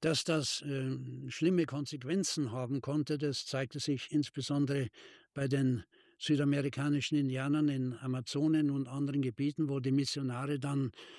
Dass das, schlimme Konsequenzen haben konnte, das zeigte sich insbesondere bei den südamerikanischen Indianern in Amazonen und anderen Gebieten, wo die Missionare dann